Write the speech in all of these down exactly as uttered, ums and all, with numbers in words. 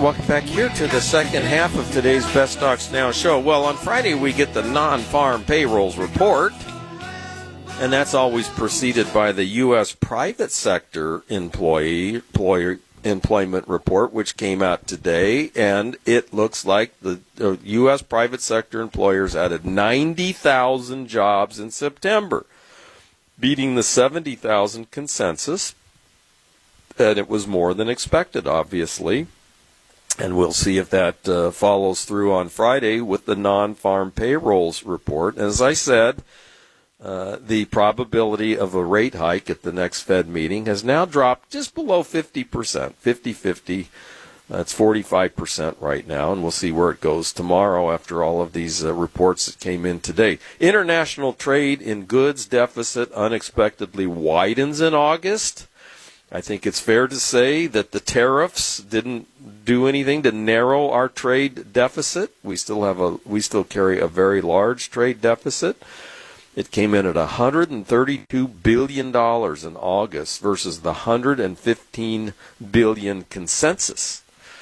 welcome back here to the second half of today's Best Stocks Now show. Well, on Friday we get the non-farm payrolls report, and that's always preceded by the U S private sector employee employer, employment report, which came out today, and it looks like the uh, U S private sector employers added ninety thousand jobs in September, beating the seventy thousand consensus. And it was more than expected, obviously. And we'll see if that uh, follows through on Friday with the non-farm payrolls report. As I said, uh, the probability of a rate hike at the next Fed meeting has now dropped just below fifty percent, fifty-fifty. That's forty-five percent right now, and we'll see where it goes tomorrow after all of these uh, reports that came in today. International trade in goods deficit unexpectedly widens in August. I think it's fair to say that the tariffs didn't do anything to narrow our trade deficit. We still have a we still carry a very large trade deficit. It came in at one hundred thirty-two billion dollars in August versus the one hundred fifteen billion dollars consensus.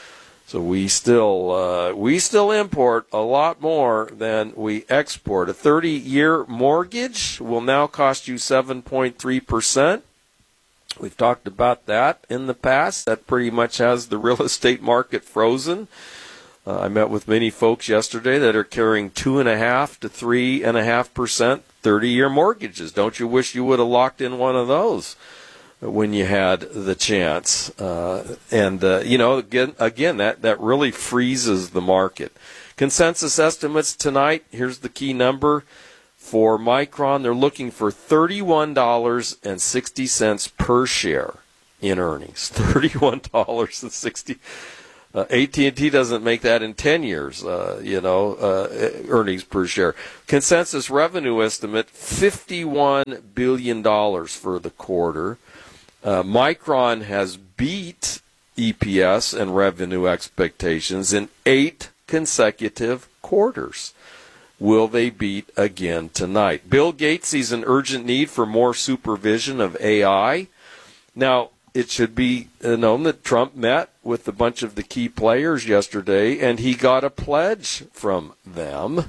So we still uh, we still import a lot more than we export. A thirty-year mortgage will now cost you seven point three percent. We've talked about that in the past. That pretty much has the real estate market frozen. Uh, I met with many folks yesterday that are carrying two and a half to three and a half percent thirty-year mortgages. Don't you wish you would have locked in one of those when you had the chance? Uh, and uh, you know, again, again, that that really freezes the market. Consensus estimates tonight. Here's the key number. For Micron, they're looking for thirty-one dollars and sixty cents per share in earnings. thirty-one dollars and sixty cents. Uh, A T and T doesn't make that in ten years, uh, you know, uh, earnings per share. Consensus revenue estimate, fifty-one billion dollars for the quarter. Uh, Micron has beat E P S and revenue expectations in eight consecutive quarters. Will they beat again tonight? Bill Gates sees an urgent need for more supervision of A I. Now, it should be known that Trump met with a bunch of the key players yesterday, and he got a pledge from them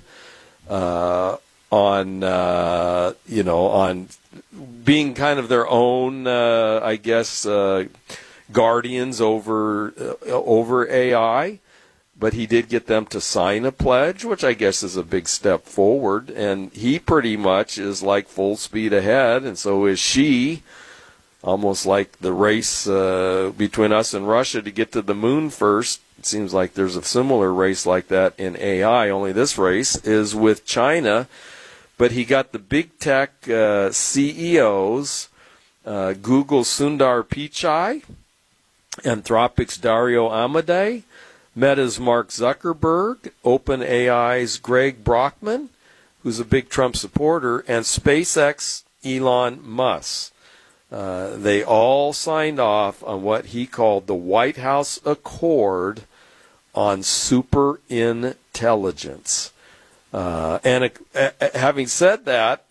uh, on, uh, you know, on being kind of their own, uh, I guess, uh, guardians over uh, over A I. But he did get them to sign a pledge, which I guess is a big step forward. And he pretty much is like full speed ahead, and so is she. Almost like the race uh, between us and Russia to get to the moon first. It seems like there's a similar race like that in A I, only this race is with China. But he got the big tech uh, C E Os, uh, Google's Sundar Pichai, Anthropic's Dario Amodei, Meta's Mark Zuckerberg, OpenAI's Greg Brockman, who's a big Trump supporter, and SpaceX Elon Musk. Uh, they all signed off on what he called the White House Accord on super intelligence. Uh, and uh, having said that,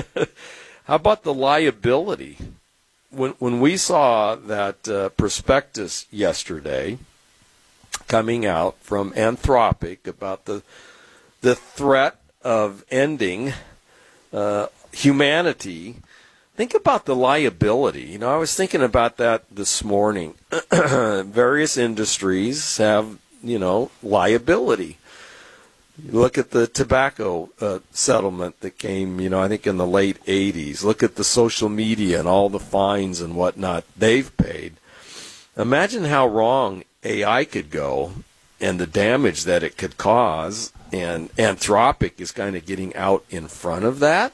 how about the liability? When when we saw that uh, prospectus yesterday coming out from Anthropic about the the threat of ending uh, humanity, think about the liability. You know, I was thinking about that this morning. Various industries have, you know, liability. You look at the tobacco uh, settlement that came, you know, I think in the late eighties. Look at the social media and all the fines and whatnot they've paid. Imagine how wrong A I could go and the damage that it could cause, and Anthropic is kind of getting out in front of that.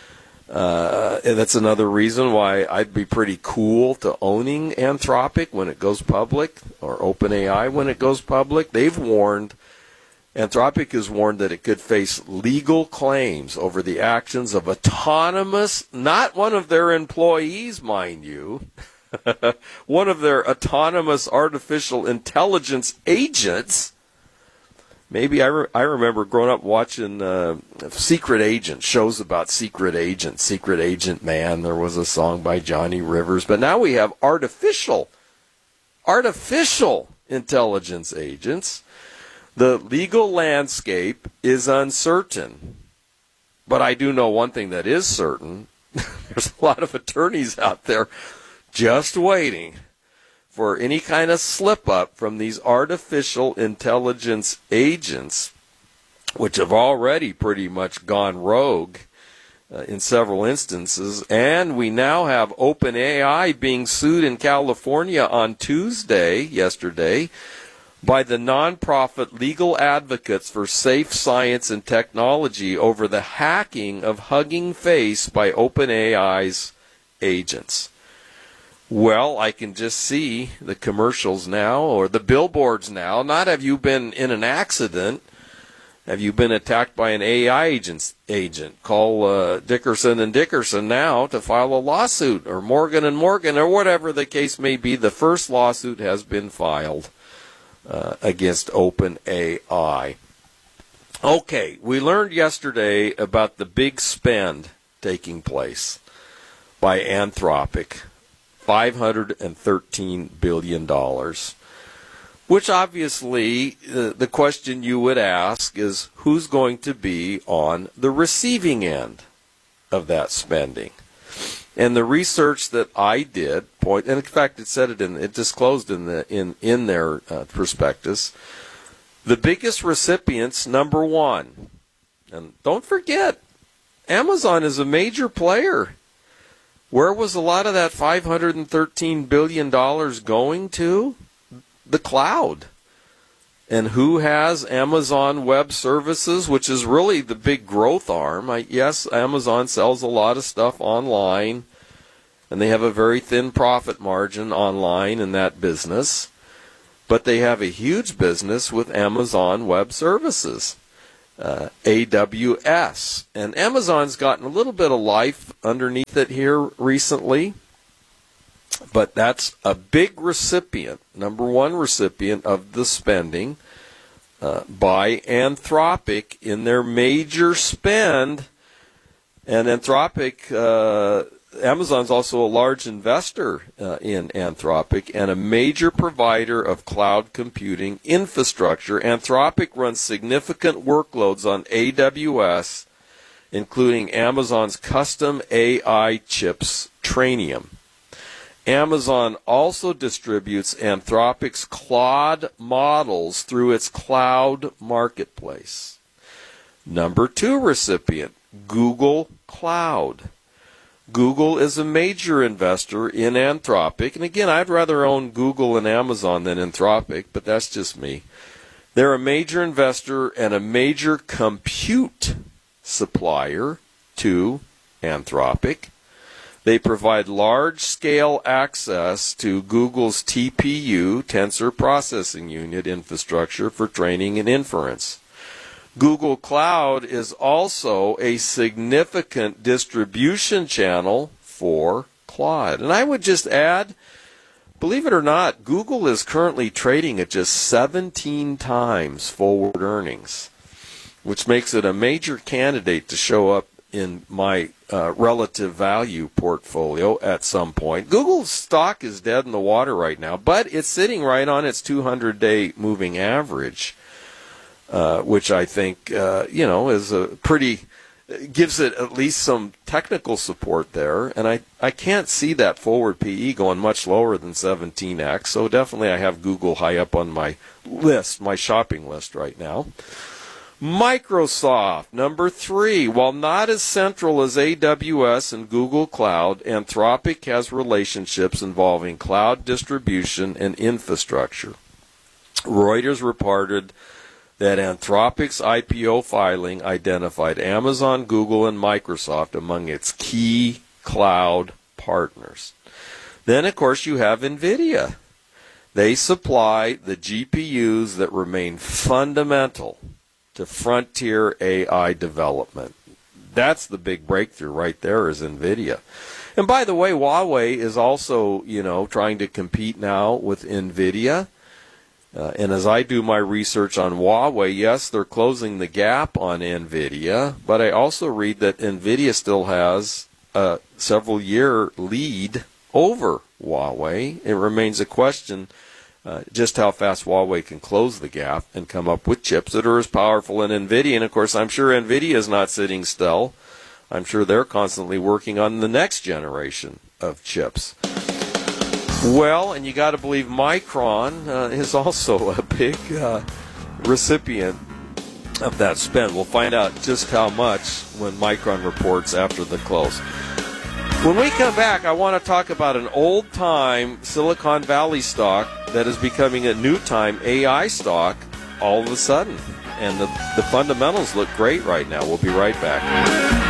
Uh, and that's another reason why I'd be pretty cool to owning Anthropic when it goes public, or OpenAI when it goes public. They've warned, Anthropic has warned that it could face legal claims over the actions of autonomous, not one of their employees, mind you, one of their autonomous artificial intelligence agents. Maybe I, re- I remember growing up watching uh, Secret Agent, shows about Secret Agent, Secret Agent Man. There was a song by Johnny Rivers. But now we have artificial, artificial intelligence agents. The legal landscape is uncertain. But I do know one thing that is certain. There's a lot of attorneys out there just waiting for any kind of slip-up from these artificial intelligence agents, which have already pretty much gone rogue uh, in several instances. And we now have OpenAI being sued in California on Tuesday, yesterday, by the nonprofit Legal Advocates for Safe Science and Technology over the hacking of Hugging Face by OpenAI's agents. Well, I can just see the commercials now, or the billboards now. Not have you been in an accident. Have you been attacked by an A I agent? agent? Call uh, Dickerson and Dickerson now to file a lawsuit, or Morgan and Morgan, or whatever the case may be. The first lawsuit has been filed uh, against OpenAI. Okay, we learned yesterday about the big spend taking place by Anthropic. five hundred thirteen billion dollars, which obviously uh, the question you would ask is who's going to be on the receiving end of that spending. And the research that I did point, and in fact it said it in, it disclosed in the in in their uh, prospectus, the biggest recipients, number one, and don't forget, Amazon is a major player. Where was a lot of that five hundred thirteen billion dollars going to? The cloud. And who has Amazon Web Services, which is really the big growth arm? I, yes, Amazon sells a lot of stuff online, and they have a very thin profit margin online in that business. But they have a huge business with Amazon Web Services. Uh, A W S. And Amazon's gotten a little bit of life underneath it here recently, but that's a big recipient, number one recipient of the spending uh, by Anthropic in their major spend. And Anthropic, uh, Amazon's also a large investor uh, in Anthropic and a major provider of cloud computing infrastructure. Anthropic runs significant workloads on A W S, including Amazon's custom A I chips, Trainium. Amazon also distributes Anthropic's Claude models through its cloud marketplace. Number two recipient, Google Cloud. Google is a major investor in Anthropic. And again, I'd rather own Google and Amazon than Anthropic, but that's just me. They're a major investor and a major compute supplier to Anthropic. They provide large-scale access to Google's T P U, Tensor Processing Unit infrastructure for training and inference. Google Cloud is also a significant distribution channel for Claude. And I would just add, believe it or not, Google is currently trading at just seventeen times forward earnings, which makes it a major candidate to show up in my uh, relative value portfolio at some point. Google's stock is dead in the water right now, but it's sitting right on its two hundred day moving average. Uh, which I think, uh, you know, is a pretty, gives it at least some technical support there. And I, I can't see that forward P E going much lower than seventeen x. So definitely I have Google high up on my list, my shopping list right now. Microsoft, number three. While not as central as A W S and Google Cloud, Anthropic has relationships involving cloud distribution and infrastructure. Reuters reported that Anthropic's I P O filing identified Amazon, Google, and Microsoft among its key cloud partners. Then, of course, you have NVIDIA. They supply the G P Us that remain fundamental to frontier A I development. That's the big breakthrough right there is NVIDIA. And by the way, Huawei is also, you know, trying to compete now with NVIDIA. Uh, and as I do my research on Huawei, yes, they're closing the gap on NVIDIA, but I also read that NVIDIA still has a several-year lead over Huawei. It remains a question uh, just how fast Huawei can close the gap and come up with chips that are as powerful as NVIDIA. And, of course, I'm sure NVIDIA is not sitting still. I'm sure they're constantly working on the next generation of chips. Well, and you got to believe Micron uh, is also a big uh, recipient of that spend. We'll find out just how much when Micron reports after the close. When we come back, I want to talk about an old-time Silicon Valley stock that is becoming a new-time A I stock all of a sudden. And the, the fundamentals look great right now. We'll be right back.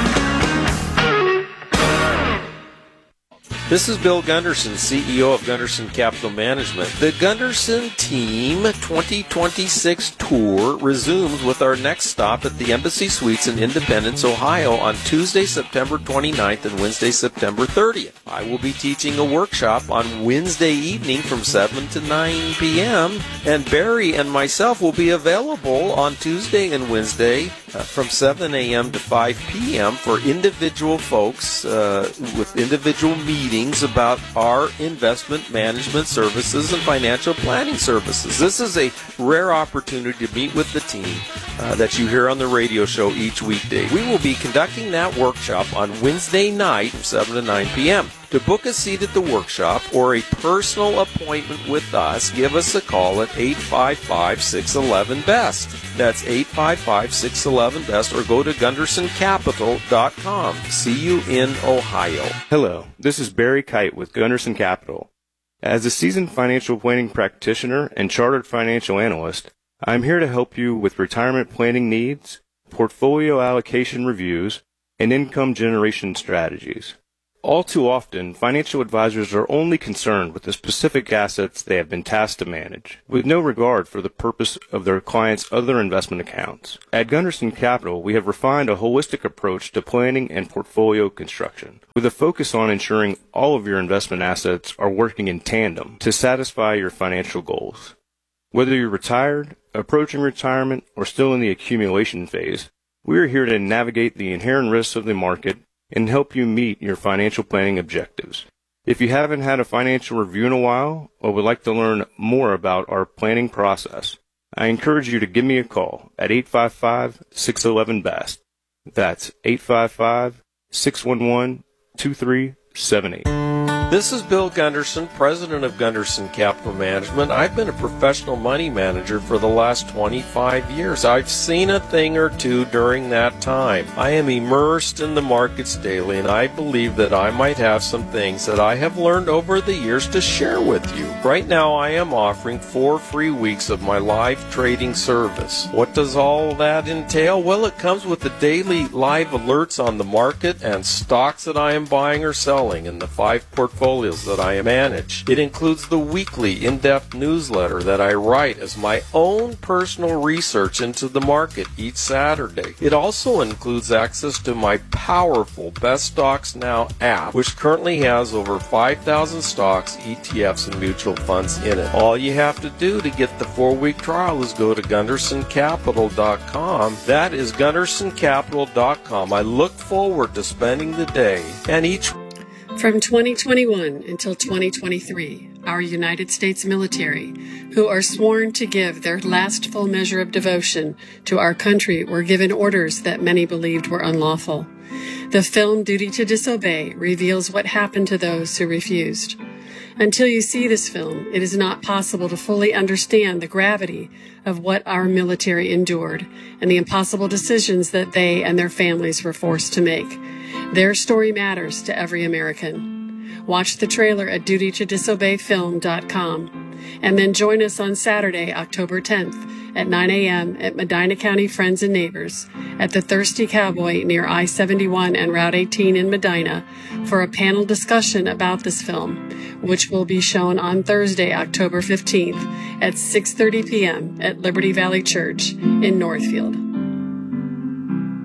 This is Bill Gunderson, C E O of Gunderson Capital Management. The Gunderson Team twenty twenty-six tour resumes with our next stop at the Embassy Suites in Independence, Ohio on Tuesday, September twenty-ninth and Wednesday, September thirtieth. I will be teaching a workshop on Wednesday evening from seven to nine p.m. and Barry and myself will be available on Tuesday and Wednesday uh, from seven a.m. to five p.m. for individual folks uh, with individual meetings about our investment management services and financial planning services. This is a rare opportunity to meet with the team uh, that you hear on the radio show each weekday. We will be conducting that workshop on Wednesday night from seven to nine p.m. To book a seat at the workshop or a personal appointment with us, give us a call at eight five five, six one one, B E S T. That's eight five five, six one one, B E S T or go to gunderson capital dot com. See you in Ohio. Hello, this is Barry Kite with Gunderson Capital. As a seasoned financial planning practitioner and chartered financial analyst, I'm here to help you with retirement planning needs, portfolio allocation reviews, and income generation strategies. All too often, financial advisors are only concerned with the specific assets they have been tasked to manage, with no regard for the purpose of their clients' other investment accounts. At Gunderson Capital, we have refined a holistic approach to planning and portfolio construction, with a focus on ensuring all of your investment assets are working in tandem to satisfy your financial goals. Whether you're retired, approaching retirement, or still in the accumulation phase, we are here to navigate the inherent risks of the market and help you meet your financial planning objectives. If you haven't had a financial review in a while or would like to learn more about our planning process, I encourage you to give me a call at eight five five, six one one, B E S T. That's eight five five, six one one, two three seven eight. This is Bill Gunderson, president of Gunderson Capital Management. I've been a professional money manager for the last twenty-five years. I've seen a thing or two during that time. I am immersed in the markets daily, and I believe that I might have some things that I have learned over the years to share with you. Right now, I am offering four free weeks of my live trading service. What does all that entail? Well, it comes with the daily live alerts on the market and stocks that I am buying or selling in the five portfolios that I manage. It includes the weekly in-depth newsletter that I write as my own personal research into the market each Saturday. It also includes access to my powerful Best Stocks Now app, which currently has over five thousand stocks, E T Fs, and mutual funds in it. All you have to do to get the four-week trial is go to gunderson capital dot com. That is gunderson capital dot com. I look forward to spending the day and each From twenty twenty-one until twenty twenty-three, our United States military, who are sworn to give their last full measure of devotion to our country, were given orders that many believed were unlawful. The film Duty to Disobey reveals what happened to those who refused. Until you see this film, it is not possible to fully understand the gravity of what our military endured and the impossible decisions that they and their families were forced to make. Their story matters to every American. Watch the trailer at duty to disobey film dot com and then join us on Saturday, October tenth at nine a.m. at Medina County Friends and Neighbors at the Thirsty Cowboy near I seventy-one and Route eighteen in Medina for a panel discussion about this film, which will be shown on Thursday, October fifteenth at six thirty p.m. at Liberty Valley Church in Northfield.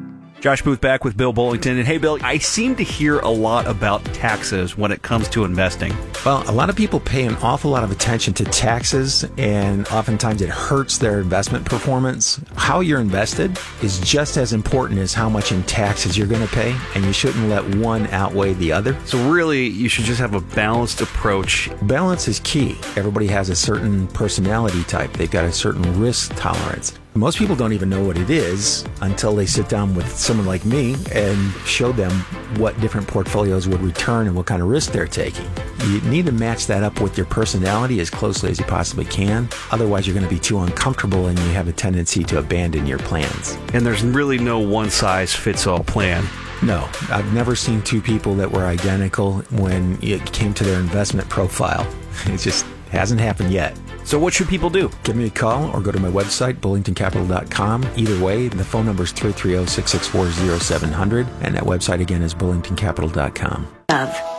Josh Booth back with Bill Bullington. And hey, Bill, I seem to hear a lot about taxes when it comes to investing. Well, a lot of people pay an awful lot of attention to taxes, and oftentimes it hurts their investment performance. How you're invested is just as important as how much in taxes you're going to pay, and you shouldn't let one outweigh the other. So really, you should just have a balanced approach. Balance is key. Everybody has a certain personality type. They've got a certain risk tolerance. Most people don't even know what it is until they sit down with someone like me and show them what different portfolios would return and what kind of risk they're taking. You need to match that up with your personality as closely as you possibly can. Otherwise, you're going to be too uncomfortable and you have a tendency to abandon your plans. And there's really no one-size-fits-all plan. No, I've never seen two people that were identical when it came to their investment profile. It just hasn't happened yet. So what should people do? Give me a call or go to my website, bullington capital dot com. Either way, the phone number is three three zero, six six four, zero seven zero zero, and that website again is bullington capital dot com. Love.